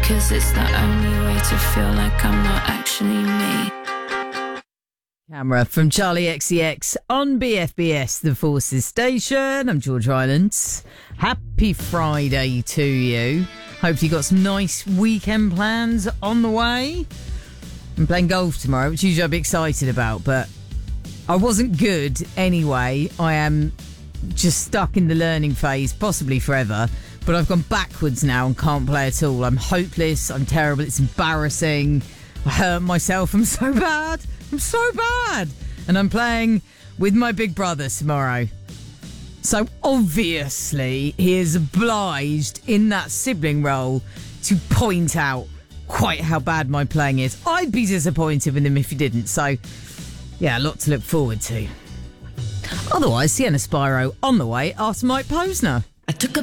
'cause it's the only way to feel like I'm not actually me. Camera from Charlie XCX on BFBS, the Forces Station. I'm George Rylands. Happy Friday to you. Hope you got some nice weekend plans on the way. I'm playing golf tomorrow, which usually I'd be excited about, but I wasn't good anyway. I am just stuck in the learning phase, possibly forever, but I've gone backwards now and can't play at all. I'm hopeless. I'm terrible. It's embarrassing. I hurt myself. I'm so bad. And I'm playing with my big brother tomorrow. So obviously he is obliged in that sibling role to point out quite how bad my playing is. I'd be disappointed with him if he didn't. So yeah, a lot to look forward to. Otherwise, Sienna Spyro on the way after Mike Posner. I took a